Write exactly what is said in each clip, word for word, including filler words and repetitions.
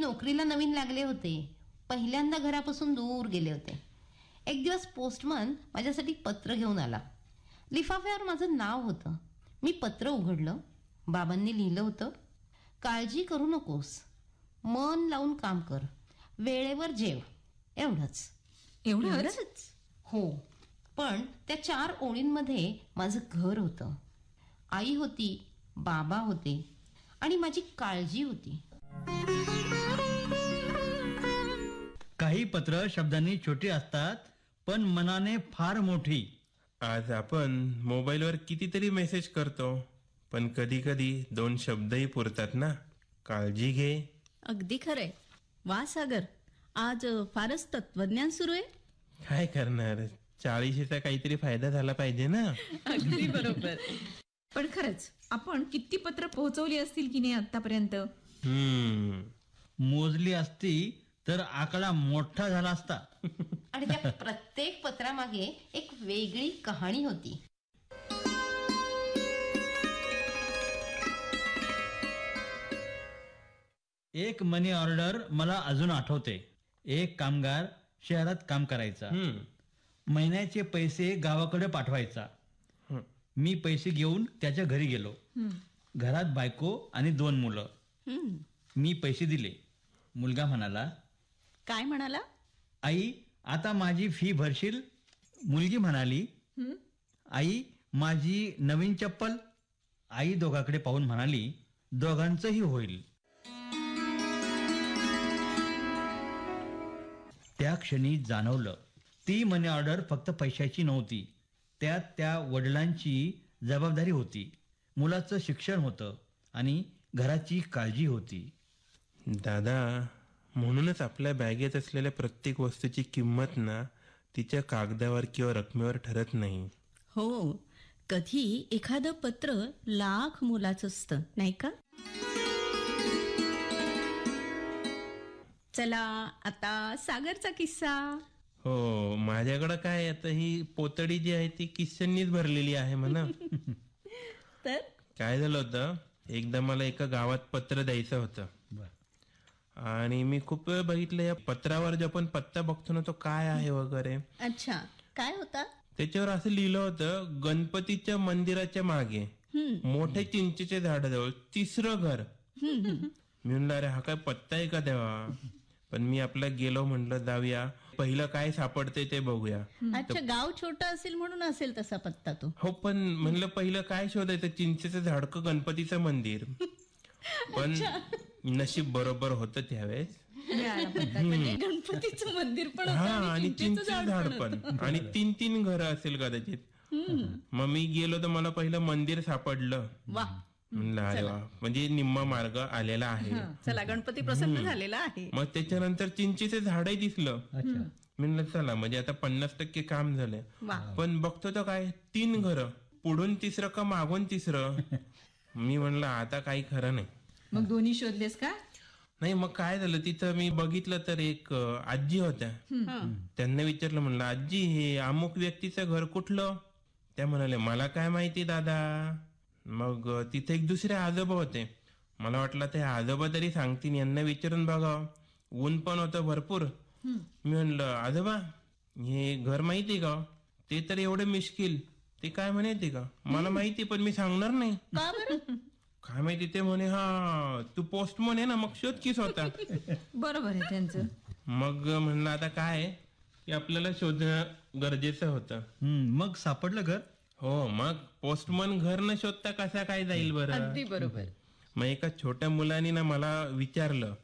नोकरीला नवीन लागले होते. पहिल्यांदा घरापासून दूर गेले होते. एक दिवस पोस्टमन माझ्यासाठी पत्र घेऊन आला. लिफाफ्यावर माझं नाव होतं. मी पत्र उघडलं. बाबांनी लिहिलं होतं, काळजी करू नकोस, मन लावून काम कर, वेळेवर जेव. एवढंच. एवढंच? हो, पण त्या चार ओळींमध्ये माझं घर होतं, आई होती, बाबा होते आणि माझी काळजी होती. काही पत्र शब्दांनी छोटी असतात पण मनाने फार मोठी. आज आपण मोबाईलवर कितीतरी मेसेज करतो, पण कधी कधी दोन शब्दही पुरतात ना. काळजी घे. अगदी खरंय. वा सागर, आज फारच तत्वज्ञान सुरू आहे. काय करणार, चाळीशीचा काहीतरी फायदा झाला पाहिजे ना. अगदी बरोबर. पण खरंच आपण किती पत्र पोहोचवली असतील की नाही आतापर्यंत? हम्म मोजली असती तर आकडा मोठा झाला असता. आणि त्या प्रत्येक पत्रामागे एक वेगळी कहाणी होती. एक मनी ऑर्डर मला अजून आठवते. एक कामगार शहरात काम करायचा. महिन्याचे पैसे गावाकडे पाठवायचा. मी पैसे घेऊन त्याच्या घरी गेलो. घरात बायको आणि दोन मुलं. मी पैसे दिले. मुलगा म्हणाला, काय म्हणाला? आई, आता माझी फी भरशील? मुलगी म्हणाली, आई, माझी नवीन चप्पल? आई दोघांकडे पाहून म्हणाली, दोघांचंही होईल. त्या क्षणी जाणवलं, ती मनी ऑर्डर फक्त पैशाची नव्हती, त्यात त्या वडिलांची जबाबदारी होती, मुलाचं शिक्षण होतं आणि घराची काळजी होती. दादा, म्हणूनच आपल्या बॅगेत असलेल्या प्रत्येक वस्तूची किंमत ना तिच्या कागदावर किंवा रकमेवर ठरत नाही. हो, कधी एखादं पत्र लाख मोलाचं असतं, नाही का? चला आता सागरचा किस्सा. हो, माझ्याकडं काय, आता ही पोतडी जी आहे ती किस्स्यांनीच भरलेली आहे म्हणा. तर काय झालं होतं, एकदा मला एका गावात पत्र द्यायचं होतं आणि मी खूप वेळ बघितलं या पत्रावर जो आपण पत्ता बघतो ना तो काय आहे वगैरे. अच्छा, काय होता? त्याच्यावर असं लिहिलं होतं, गणपतीच्या मंदिराच्या मागे मोठे चिंचेच्या झाडाजवळ तिसरं घर. मी म्हणलं, अरे हा काय पत्ता आहे का देवा? पण मी आपला गेलो, म्हणलं जाऊया, पहिलं काय सापडते ते बघूया. अच्छा, गाव छोटं असेल म्हणून असेल तसा पत्ता तो. हो, पण म्हणलं पहिलं काय शोधायचं, चिंचेचं झाडकं गणपतीचं मंदिर. पण नशीब बरोबर होतं त्यावेळेस. म्हणजे गणपतीचं मंदिर पण हा, आणि चिंचेचं झाड पण, आणि तीन तीन घरं असेल कदाचित. मग मी गेलो तर मला पहिलं मंदिर सापडलं. वा, म्हणलं अरे वा, म्हणजे निम्मा मार्ग आलेला आहे. चला, गणपती प्रसन्न झालेला आहे. मग त्याच्यानंतर चिंचेचं झाडही दिसलं. म्हणलं चला, म्हणजे आता पन्नास टक्के काम झालंय. पण बघतो तर काय, तीन घरं, पुढून तिसरं का मागून तिसरं. मी म्हणलं आता काही खरं नाही. मग दोन्ही शोधलेस का? नाही, मग काय झालं, तिथं मी बघितलं तर एक आजी होत्या. त्यांना विचारलं, म्हणलं आजी, हे अमुक व्यक्तीचं घर कुठलं? त्या म्हणाले, मला काय माहिती दादा. मग तिथे एक दुसरे आजोबा होते. मला वाटलं ते आजोबा तरी सांगतील, यांना विचारून बघावं. ऊन पण होतं भरपूर. मी म्हणलं, आजोबा, हे घर माहिती का? ते तर एवढे मिश्किल. ते काय म्हणायचे का? मला माहिती, पण मी सांगणार नाही. काय माहिती? ते म्हणे, हा तू पोस्टमन आहे ना, मग शोध की स्वतः. बरोबर आहे त्यांचं. मग म्हणलं आता काय की आपल्याला शोधणं गरजेचं होतं. मग सापडलं घर? हो, मग पोस्टमन घर न शोधता कसा काय जाईल बरं? अगदी बरोबर. मग एका छोट्या मुलाने ना मला विचारलं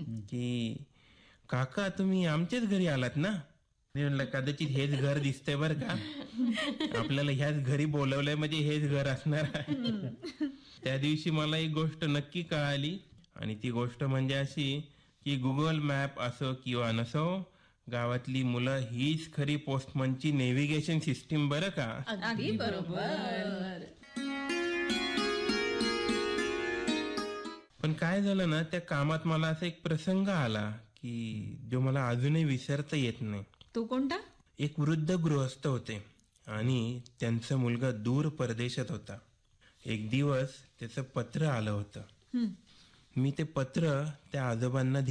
की काका, तुम्ही आमच्याच घरी आलात ना? मी म्हणलं, कदाचित हेच घर दिसतंय बरं का, आपल्याला ह्याच घरी बोलवलंय म्हणजे हेच घर असणार आहे. त्या दिवशी मला एक गोष्ट नक्की कळाली, आणि ती गोष्ट म्हणजे अशी की गुगल मॅप असो किंवा नसो, गावातली मुलं हीच खरी पोस्टमनची नेव्हिगेशन सिस्टीम बरं का. अगदी बरोबर. पण काय झालं ना, त्या कामात मला असा एक प्रसंग आला की जो मला अजूनही विसरता येत नाही. तो कोणता? एक वृद्ध गृहस्थ होते आणि त्यांचा मुलगा दूर परदेशात होता. एक दिवस त्याचं पत्र आलं होतं. मी ते पत्र त्या आजोबांना